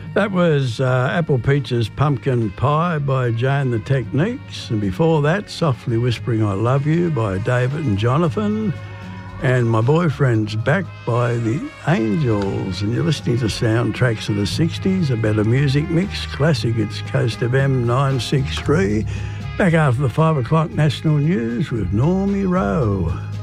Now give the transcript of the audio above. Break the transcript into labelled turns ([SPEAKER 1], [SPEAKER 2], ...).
[SPEAKER 1] That was Apple Pizza's Pumpkin Pie by Jane the Techniques. And before that, Softly Whispering I Love You by David and Jonathan. And My Boyfriend's Back by the Angels. And you're listening to Soundtracks of the 60s, a better music mix. Classic, it's Coast FM 963. Back after the 5 o'clock national news with Normie Rowe.